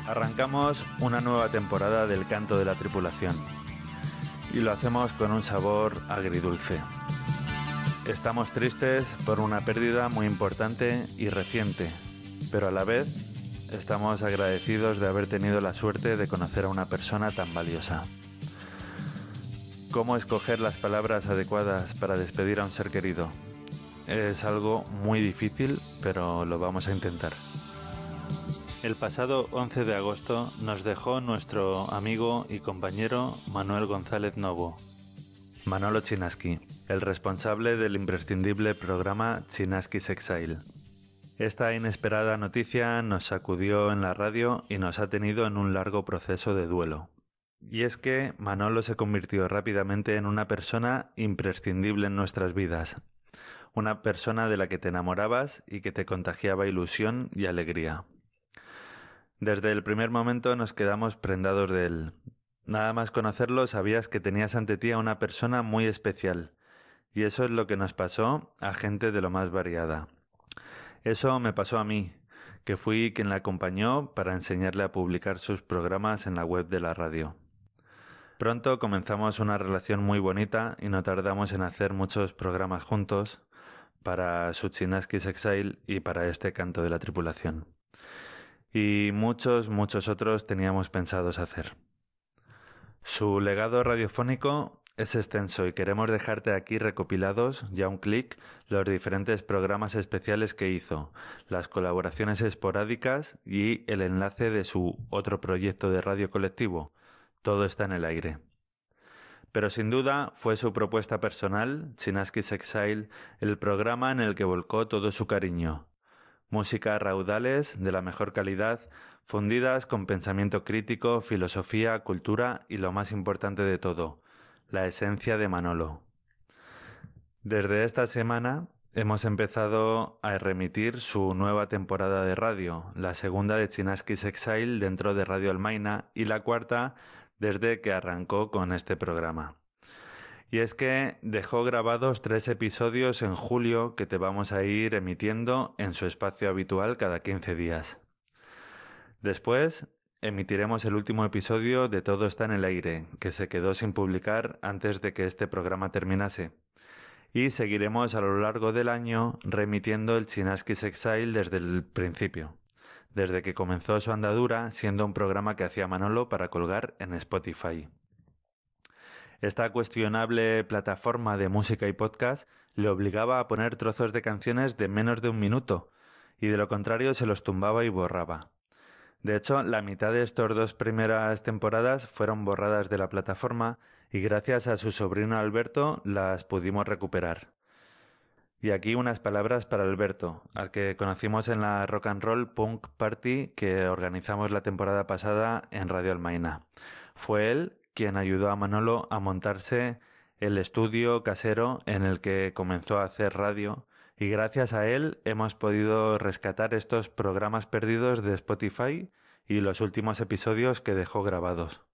Arrancamos una nueva temporada del Canto de la Tripulación y lo hacemos con un sabor agridulce. Estamos tristes por una pérdida muy importante y reciente, pero a la vez estamos agradecidos de haber tenido la suerte de conocer a una persona tan valiosa. ¿Cómo escoger las palabras adecuadas para despedir a un ser querido? Es algo muy difícil, pero lo vamos a intentar. El pasado 11 de agosto nos dejó nuestro amigo y compañero Manuel González Novo, Manolo Chinaski, el responsable del imprescindible programa Chinaski's Exile. Esta inesperada noticia nos sacudió en la radio y nos ha tenido en un largo proceso de duelo. Y es que Manolo se convirtió rápidamente en una persona imprescindible en nuestras vidas, una persona de la que te enamorabas y que te contagiaba ilusión y alegría. Desde el primer momento nos quedamos prendados de él. Nada más conocerlo sabías que tenías ante ti a una persona muy especial, y eso es lo que nos pasó a gente de lo más variada. Eso me pasó a mí, que fui quien la acompañó para enseñarle a publicar sus programas en la web de la radio. Pronto comenzamos una relación muy bonita y no tardamos en hacer muchos programas juntos para su Chinaski's Exile y para este Canto de la Tripulación. Y muchos otros teníamos pensados hacer. Su legado radiofónico es extenso y queremos dejarte aquí recopilados, ya un clic, los diferentes programas especiales que hizo, las colaboraciones esporádicas y el enlace de su otro proyecto de radio colectivo. Todo está en el aire. Pero sin duda fue su propuesta personal, Chinaski's Exile, el programa en el que volcó todo su cariño. Música a raudales, de la mejor calidad, fundidas con pensamiento crítico, filosofía, cultura y lo más importante de todo, la esencia de Manolo. Desde esta semana hemos empezado a remitir su nueva temporada de radio, la segunda de Chinaski's Exile dentro de Radio Almaina y la cuarta desde que arrancó con este programa. Y es que dejó grabados 3 episodios en julio que te vamos a ir emitiendo en su espacio habitual cada 15 días. Después emitiremos el último episodio de Todo está en el aire, que se quedó sin publicar antes de que este programa terminase. Y seguiremos a lo largo del año remitiendo el Chinaski's Exile desde el principio, desde que comenzó su andadura siendo un programa que hacía Manolo para colgar en Spotify. Esta cuestionable plataforma de música y podcast le obligaba a poner trozos de canciones de menos de 1 minuto, y de lo contrario se los tumbaba y borraba. De hecho, la mitad de estas 2 primeras temporadas fueron borradas de la plataforma y gracias a su sobrino Alberto las pudimos recuperar. Y aquí unas palabras para Alberto, al que conocimos en la Rock and Roll Punk Party que organizamos la temporada pasada en Radio Almaina. Fue él quien ayudó a Manolo a montarse el estudio casero en el que comenzó a hacer radio, y gracias a él hemos podido rescatar estos programas perdidos de Spotify y los últimos episodios que dejó grabados.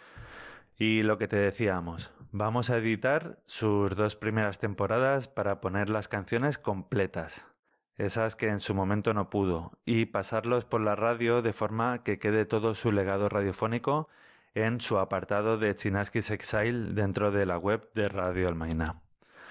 Y lo que te decíamos, vamos a editar sus 2 primeras temporadas para poner las canciones completas, esas que en su momento no pudo, y pasarlos por la radio de forma que quede todo su legado radiofónico en su apartado de Chinaski's Exile dentro de la web de Radio Almaina.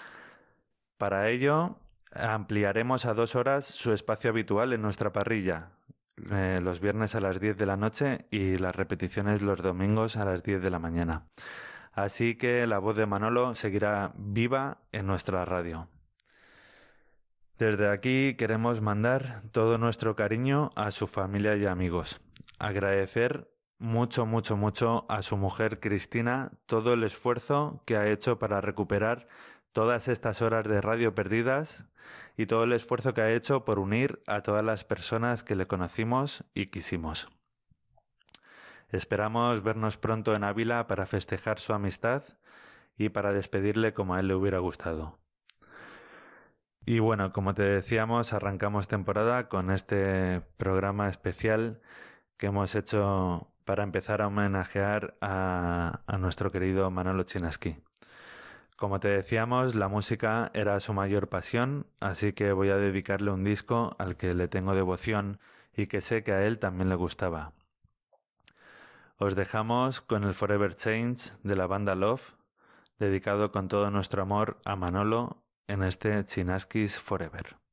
Para ello, ampliaremos a 2 horas su espacio habitual en nuestra parrilla, los viernes a las 10 de la noche y las repeticiones los domingos a las 10 de la mañana. Así que la voz de Manolo seguirá viva en nuestra radio. Desde aquí queremos mandar todo nuestro cariño a su familia y amigos. Agradecer mucho a su mujer Cristina todo el esfuerzo que ha hecho para recuperar todas estas horas de radio perdidas y todo el esfuerzo que ha hecho por unir a todas las personas que le conocimos y quisimos. Esperamos vernos pronto en Ávila para festejar su amistad y para despedirle como a él le hubiera gustado. Y bueno, como te decíamos, arrancamos temporada con este programa especial que hemos hecho para empezar a homenajear a nuestro querido Manolo Chinaski. Como te decíamos, la música era su mayor pasión, así que voy a dedicarle un disco al que le tengo devoción y que sé que a él también le gustaba. Os dejamos con el Forever Change de la banda Love, dedicado con todo nuestro amor a Manolo en este Chinaskis Forever.